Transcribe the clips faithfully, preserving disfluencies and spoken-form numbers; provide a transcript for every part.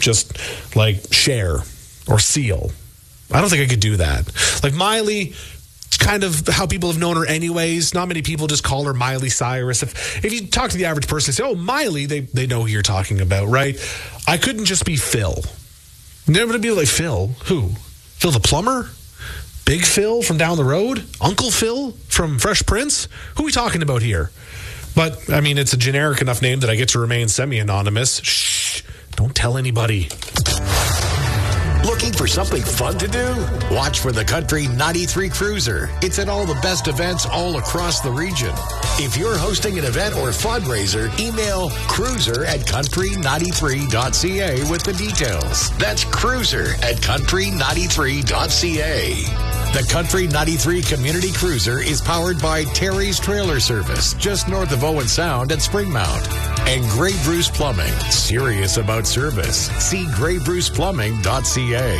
just like Cher or Seal. I don't think I could do that. Like Miley, it's kind of how people have known her anyways. Not many people just call her Miley Cyrus. If if you talk to the average person and say, oh, Miley, they, they know who you're talking about, right? I couldn't just be Phil. Never to be like Phil. Who? Phil the plumber? Big Phil from down the road? Uncle Phil from Fresh Prince? Who are we talking about here? But, I mean, it's a generic enough name that I get to remain semi-anonymous. Shh, don't tell anybody. Looking for something fun to do? Watch for the Country ninety-three Cruiser. It's at all the best events all across the region. If you're hosting an event or fundraiser, email cruiser at country ninety-three dot c a with the details. That's cruiser at country ninety-three dot c a. The Country ninety-three Community Cruiser is powered by Terry's Trailer Service, just north of Owen Sound at Springmount. And Grey Bruce Plumbing, serious about service. See grey bruce plumbing dot c a.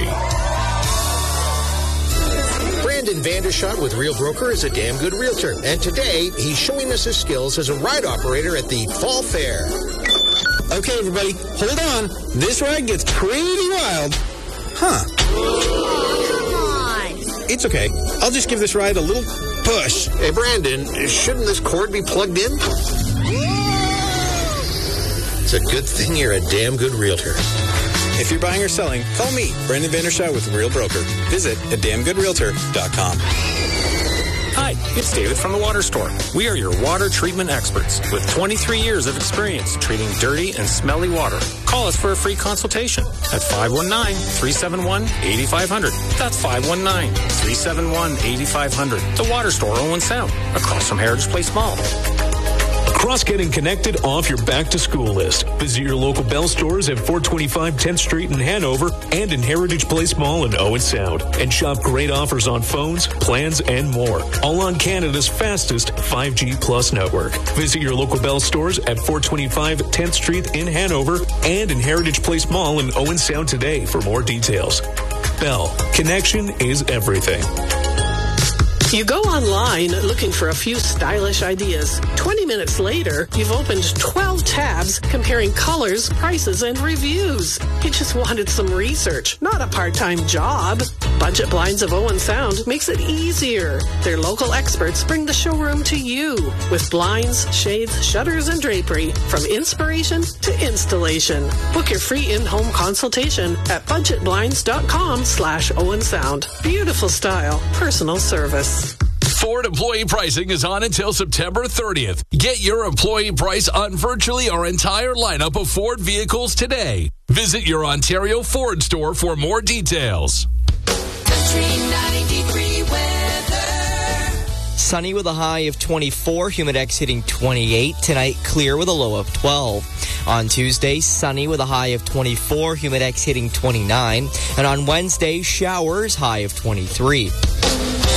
Brandon Vandershot with Real Broker is a damn good realtor. And today, he's showing us his skills as a ride operator at the Fall Fair. Okay, everybody, hold on. This ride gets pretty wild. Huh. It's okay. I'll just give this ride a little push. Hey, Brandon, shouldn't this cord be plugged in? It's a good thing you're a damn good realtor. If you're buying or selling, call me, Brandon Vandershot with Real Broker. Visit at damn good realtor dot com. Hi, it's David from the Water Store. We are your water treatment experts with twenty-three years of experience treating dirty and smelly water. Call us for a free consultation at five one nine, three seven one, eight five zero zero. That's five one nine, three seven one, eight five zero zero. The Water Store, Owen Sound, across from Heritage Place Mall. Cross getting connected off your back-to-school list. Visit your local Bell stores at four twenty-five tenth Street in Hanover and in Heritage Place Mall in Owen Sound. And shop great offers on phones, plans, and more. All on Canada's fastest five G Plus network. Visit your local Bell stores at four twenty-five tenth Street in Hanover and in Heritage Place Mall in Owen Sound today for more details. Bell. Connection is everything. You go online looking for a few stylish ideas. twenty minutes later, you've opened twelve tabs comparing colors, prices, and reviews. You just wanted some research, not a part-time job. Budget Blinds of Owen Sound makes it easier. Their local experts bring the showroom to you with blinds, shades, shutters, and drapery from inspiration to installation. Book your free in-home consultation at budget blinds dot com slash Owen Sound. Beautiful style, personal service. Ford employee pricing is on until September thirtieth. Get your employee price on virtually our entire lineup of Ford vehicles today. Visit your Ontario Ford store for more details. Sunny with a high of twenty-four, Humidex hitting twenty-eight. Tonight, clear with a low of twelve. On Tuesday, sunny with a high of twenty-four, Humidex hitting twenty-nine. And on Wednesday, showers, high of twenty-three.